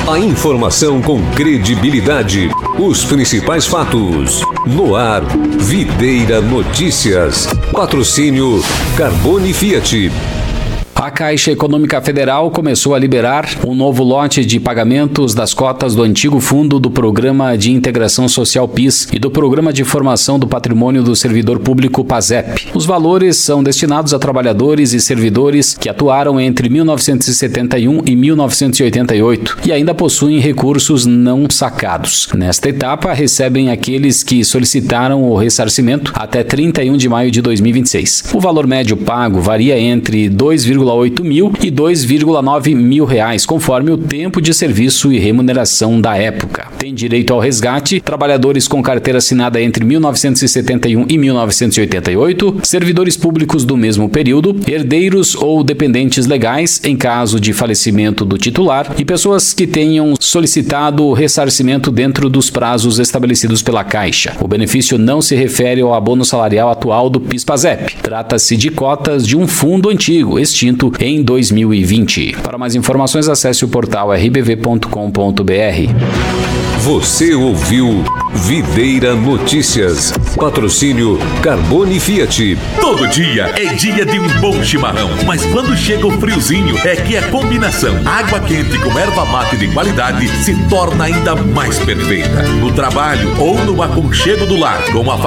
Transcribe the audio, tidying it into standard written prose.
A informação com credibilidade. Os principais fatos. No ar, Videira Notícias. Patrocínio Carbone Fiat. A Caixa Econômica Federal começou a liberar um novo lote de pagamentos das cotas do antigo fundo do Programa de Integração Social PIS e do Programa de Formação do Patrimônio do Servidor Público PASEP. Os valores são destinados a trabalhadores e servidores que atuaram entre 1971 e 1988 e ainda possuem recursos não sacados. Nesta etapa, recebem aqueles que solicitaram o ressarcimento até 31 de maio de 2026. O valor médio pago varia entre 2,8 mil e 2,9 mil reais, conforme o tempo de serviço e remuneração da época. Tem direito ao resgate trabalhadores com carteira assinada entre 1971 e 1988, servidores públicos do mesmo período, herdeiros ou dependentes legais em caso de falecimento do titular e pessoas que tenham solicitado o ressarcimento dentro dos prazos estabelecidos pela Caixa. O benefício não se refere ao abono salarial atual do PIS/PASEP. Trata-se de cotas de um fundo antigo, extinto em 2020. Para mais informações, acesse o portal rbv.com.br. Você ouviu Videira Notícias. Patrocínio Carbone Fiat. Todo dia é dia de um bom chimarrão, mas quando chega o friozinho é que a combinação água quente com erva mate de qualidade se torna ainda mais perfeita. No trabalho ou no aconchego do lar, com a